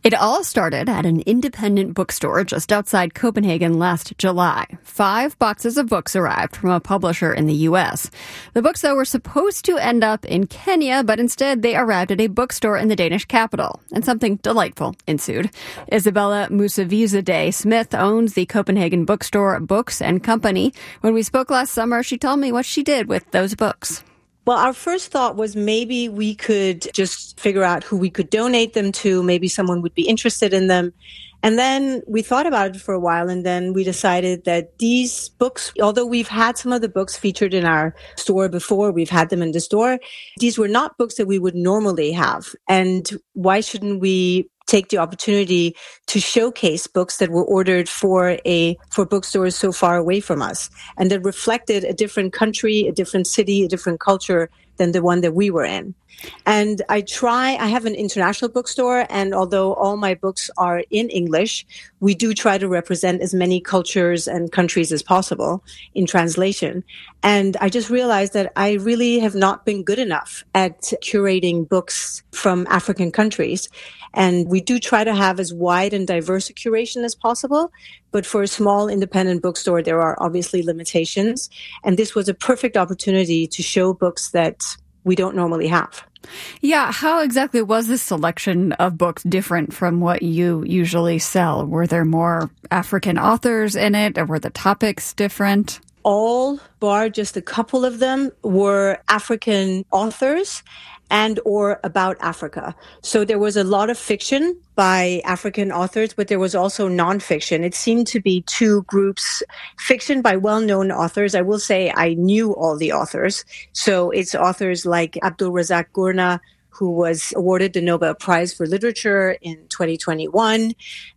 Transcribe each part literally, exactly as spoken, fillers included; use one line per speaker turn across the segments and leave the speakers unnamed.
It all started at an independent bookstore just outside Copenhagen last July. Five boxes of books arrived from a publisher in the U S. The books, though, were supposed to end up in Kenya, but instead they arrived at a bookstore in the Danish capital. And something delightful ensued. Isabella Musavizadeh Smith owns the Copenhagen bookstore Books and Company. When we spoke last summer, she told me what she did with those books.
Well, our first thought was maybe we could just figure out who we could donate them to. Maybe someone would be interested in them. And then we thought about it for a while, and then we decided that these books, although we've had some of the books featured in our store before, we've had them in the store, these were not books that we would normally have. And why shouldn't we take the opportunity to showcase books that were ordered for a for bookstores so far away from us, and that reflected a different country, a different city, a different culture than the one that we were in. And I try, I have an international bookstore, and although all my books are in English, we do try to represent as many cultures and countries as possible in translation. And I just realized that I really have not been good enough at curating books from African countries. And we do try to have as wide and diverse a curation as possible. But for a small independent bookstore, there are obviously limitations. And this was a perfect opportunity to show books that we don't normally have.
Yeah, how exactly was this selection of books different from what you usually sell? Were there more African authors in it, or were the topics different?
All, bar just a couple of them, were African authors and or about Africa. So there was a lot of fiction by African authors, but there was also nonfiction. It seemed to be two groups, fiction by well-known authors. I will say I knew all the authors. So it's authors like Abdul Razak Gurna, who was awarded the Nobel Prize for Literature in twenty twenty-one,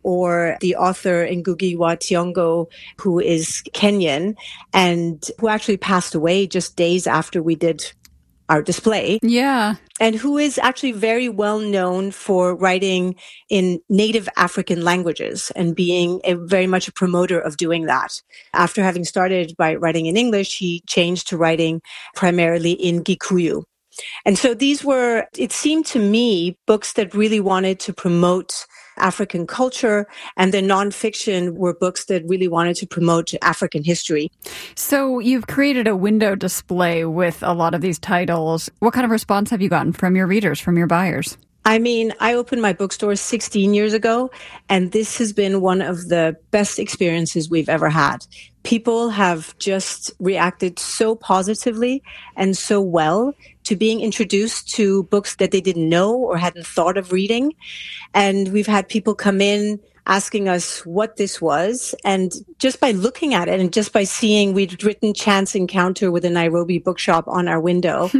or the author Ngugi wa Thiong'o, who is Kenyan and who actually passed away just days after we did our display.
Yeah.
And who is actually very well known for writing in native African languages and being a, very much a promoter of doing that. After having started by writing in English, he changed to writing primarily in Gikuyu. And so these were, it seemed to me, books that really wanted to promote African culture, and the nonfiction were books that really wanted to promote African history.
So you've created a window display with a lot of these titles. What kind of response have you gotten from your readers, from your buyers?
I mean, I opened my bookstore sixteen years ago, and this has been one of the best experiences we've ever had. People have just reacted so positively and so well to being introduced to books that they didn't know or hadn't thought of reading. And we've had people come in asking us what this was. And just by looking at it and just by seeing, we'd written Chance Encounter with a Nairobi bookshop on our window.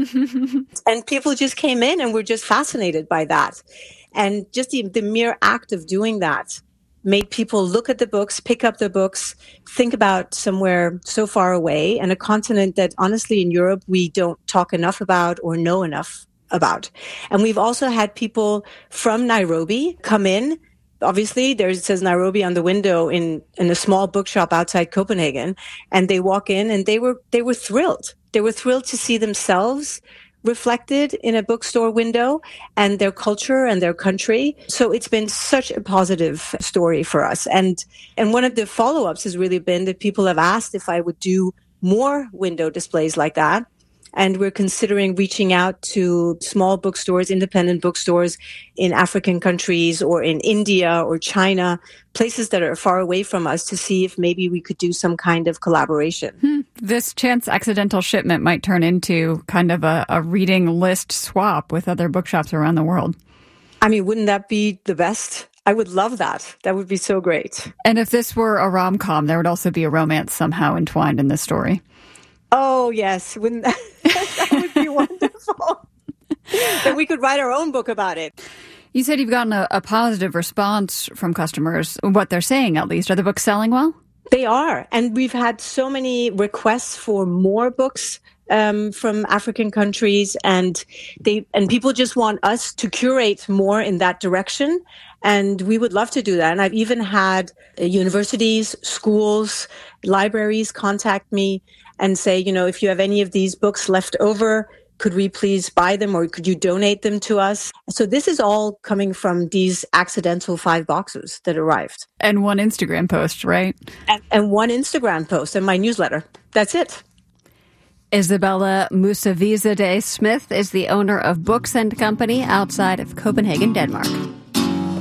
And people just came in and were just fascinated by that. And just the, the mere act of doing that made people look at the books, pick up the books, think about somewhere so far away and a continent that honestly in Europe we don't talk enough about or know enough about. And we've also had people from Nairobi come in. Obviously, there it says Nairobi on the window in, in a small bookshop outside Copenhagen, and they walk in and they were they were thrilled. They were thrilled to see themselves reflected in a bookstore window and their culture and their country. So it's been such a positive story for us. And and one of the follow-ups has really been that people have asked if I would do more window displays like that. And we're considering reaching out to small bookstores, independent bookstores in African countries or in India or China, places that are far away from us, to see if maybe we could do some kind of collaboration.
Hmm. This Chance Accidental Shipment might turn into kind of a, a reading list swap with other bookshops around the world.
I mean, wouldn't that be the best? I would love that. That would be so great.
And if this were a rom-com, there would also be a romance somehow entwined in this story.
Oh, yes. Wouldn't that, that would be wonderful. Then we could write our own book about it.
You said you've gotten a, a positive response from customers, what they're saying at least. Are the books selling well?
They are. And we've had so many requests for more books um, from African countries. And they and people just want us to curate more in that direction. And we would love to do that. And I've even had uh, universities, schools, libraries contact me and say, you know, if you have any of these books left over, could we please buy them or could you donate them to us? So this is all coming from these accidental five boxes that arrived.
And one Instagram post, right?
And, and one Instagram post and my newsletter. That's it.
Isabella Musavizadeh Smith is the owner of Books and Company outside of Copenhagen, Denmark.